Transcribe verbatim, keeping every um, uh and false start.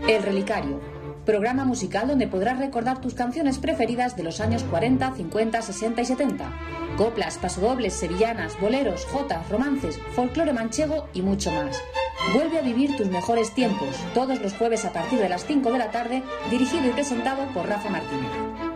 El Relicario, programa musical donde podrás recordar tus canciones preferidas de los años cuarenta, cincuenta, sesenta y setenta. Coplas, pasodobles, sevillanas, boleros, jotas, romances, folclore manchego y mucho más. Vuelve a vivir tus mejores tiempos, todos los jueves a partir de las cinco de la tarde, dirigido y presentado por Rafa Martínez.